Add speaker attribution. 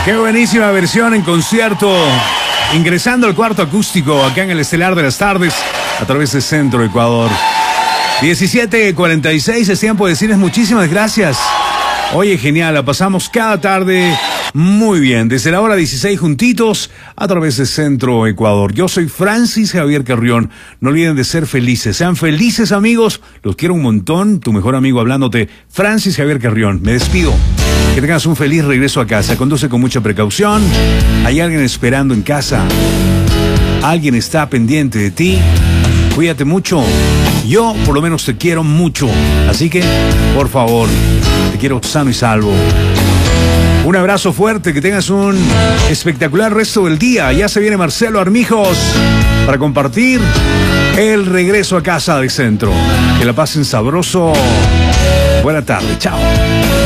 Speaker 1: Qué buenísima versión en concierto. Ingresando al cuarto acústico acá en el Estelar de las Tardes a través de Centro Ecuador. 17:46, es tiempo de decirles muchísimas gracias. Oye, genial, la pasamos cada tarde muy bien. Desde la hora 16 juntitos a través de Centro Ecuador. Yo soy Francis Javier Carrión. No olviden de ser felices. Sean felices, amigos. Los quiero un montón. Tu mejor amigo hablándote, Francis Javier Carrión. Me despido. Que tengas un feliz regreso a casa. Conduce con mucha precaución. Hay alguien esperando en casa. Alguien está pendiente de ti. Cuídate mucho. Yo, por lo menos, te quiero mucho. Así que, por favor, te quiero sano y salvo. Un abrazo fuerte, que tengas un espectacular resto del día. Ya se viene Marcelo Armijos para compartir el regreso a casa de Centro. Que la pasen sabroso. Buena tarde, chao.